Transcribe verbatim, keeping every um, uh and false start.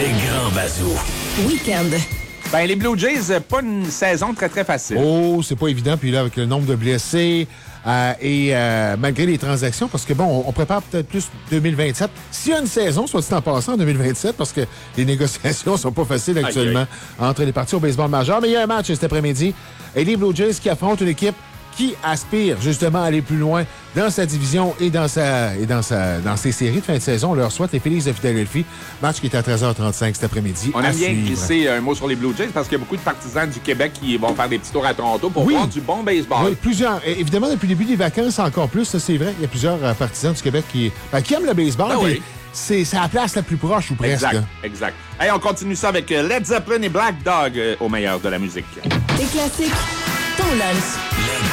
Les grands bazous. Week-end. Ben, les Blue Jays, pas une saison très, très facile. Oh, c'est pas évident. Puis là, avec le nombre de blessés euh, et euh, malgré les transactions, parce que bon, on, on prépare peut-être plus deux mille vingt-sept. S'il y a une saison, soit dit en passant, en deux mille vingt-sept, parce que les négociations sont pas faciles actuellement aïe, aïe. entre les parties au baseball majeur. Mais il y a un match cet après-midi. Et les Blue Jays qui affrontent une équipe qui aspire justement à aller plus loin dans sa division et dans sa et dans sa dans ses séries de fin de saison. On leur souhaite les Phillies de Philadelphie. Match qui est à treize heures trente-cinq cet après-midi. On aime bien glisser un mot sur les Blue Jays parce qu'il y a beaucoup de partisans du Québec qui vont faire des petits tours à Toronto pour oui. voir du bon baseball. Oui, plusieurs. Évidemment, depuis le début des vacances, encore plus, ça c'est vrai. Il y a plusieurs partisans du Québec qui, ben, qui aiment le baseball. Ben oui. C'est la place la plus proche ou presque. Exact, exact. Hey, on continue ça avec Led Zeppelin et Black Dog euh, au meilleur de la musique. Les classiques, ton lunch.